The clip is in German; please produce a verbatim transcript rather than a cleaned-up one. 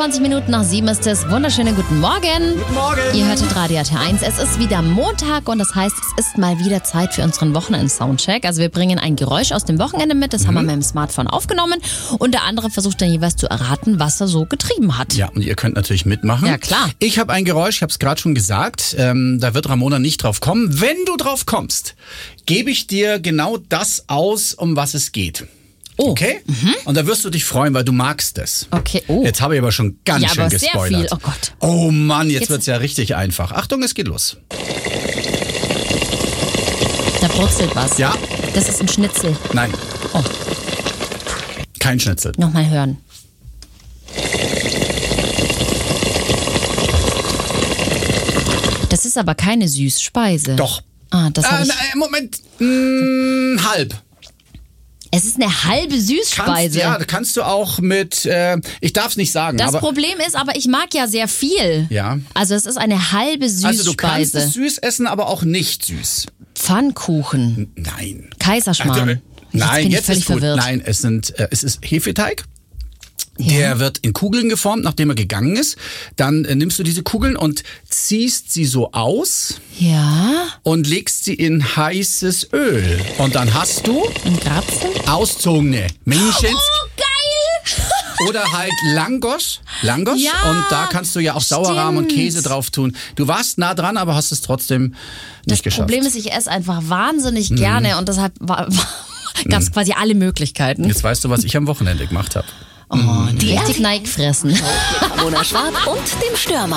einundzwanzig Minuten nach sieben ist es. Wunderschönen guten Morgen. Guten Morgen. Ihr hörtet Radio R T eins. Es ist wieder Montag und das heißt, es ist mal wieder Zeit für unseren Wochenend-Soundcheck. Also wir bringen ein Geräusch aus dem Wochenende mit. Das mhm. haben wir mit dem Smartphone aufgenommen. Und der andere versucht dann jeweils zu erraten, was er so getrieben hat. Ja, und ihr könnt natürlich mitmachen. Ja, klar. Ich habe ein Geräusch, ich habe es gerade schon gesagt. Ähm, da wird Ramona nicht drauf kommen. Wenn du drauf kommst, gebe ich dir genau das aus, um was es geht. Oh. Okay? Mhm. Und da wirst du dich freuen, weil du magst es. Okay. Oh. Jetzt habe ich aber schon ganz ja, schön aber gespoilert. Sehr viel. Oh Gott. Oh Mann, jetzt, Jetzt- wird's ja richtig einfach. Achtung, es geht los. Da brutzelt was. Ja? Das ist ein Schnitzel. Nein. Oh. Kein Schnitzel. Nochmal hören. Das ist aber keine Süßspeise. Doch. Ah, das hab Äh, ich. na, Moment. Mm, halb. Es ist eine halbe Kannst, Süßspeise. ja, kannst du auch mit, äh, ich darf es nicht sagen, Das aber... Problem ist, aber ich mag ja sehr viel. Ja. Also es ist eine halbe Süßspeise. Also du kannst es süß essen, aber auch nicht süß. Pfannkuchen, Nein. Kaiserschmarrn. Äh, Nein, bin ich jetzt völlig ist gut. verwirrt. Nein, es sind, äh, es ist Hefeteig. Ja. Der wird in Kugeln geformt, nachdem er gegangen ist. Dann äh, nimmst du diese Kugeln und ziehst sie so aus Ja, und legst sie in heißes Öl. Und dann hast du ein Grapfen. auszogene Menschens Oh, geil! oder halt Langos. Langos. Ja, und da kannst du ja auch Sauerrahm und stimmt. Käse drauf tun. Du warst nah dran, aber hast es trotzdem nicht Das geschafft. Problem ist, ich esse einfach wahnsinnig gerne und deshalb gab es quasi alle Möglichkeiten. Jetzt weißt du, was ich am Wochenende gemacht habe. Oh, die richtig Neig fressen. Ramona Schwab und dem Stürmer.